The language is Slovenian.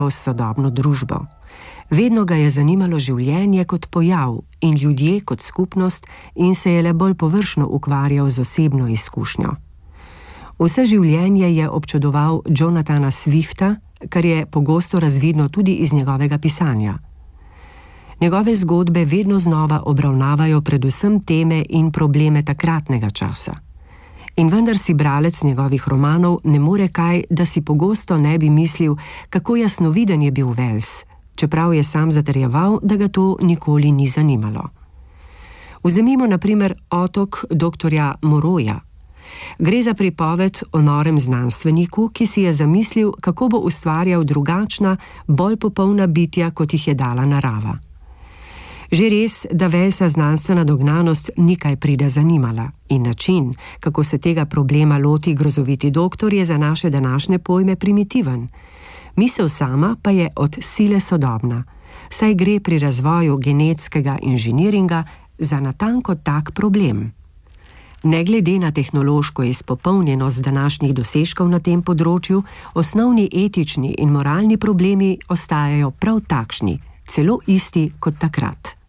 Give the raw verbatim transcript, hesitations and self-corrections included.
s sodobno družbo. Vedno ga je zanimalo življenje kot pojav in ljudje kot skupnost in se je le bolj površno ukvarjal z osebno izkušnjo. Vse življenje je občudoval Jonathana Swifta, kar je pogosto razvidno tudi iz njegovega pisanja. Njegove zgodbe vedno znova obravnavajo predvsem teme in probleme takratnega časa. In vendar si bralec njegovih romanov ne more kaj, da si pogosto ne bi mislil, kako jasnoviden je bil Wells, čeprav je sam zatrjeval, da ga to nikoli ni zanimalo. Vzemimo na primer Otok doktorja Moroja. Gre za pripoved o norem znanstveniku, ki si je zamislil, kako bo ustvarjal drugačna, bolj popolna bitja, kot jih je dala narava. Že res, da Wellsa znanstvena dognanost nikaj prida zanimala in način, kako se tega problema loti grozoviti doktor, je za naše današnje pojme primitiven. Misel sama pa je od sile sodobna, saj gre pri razvoju genetskega inženiringa za natanko tak problem. Ne glede na tehnološko izpopolnjenost današnjih dosežkov na tem področju, osnovni etični in moralni problemi ostajajo prav takšni, celo isti kot takrat.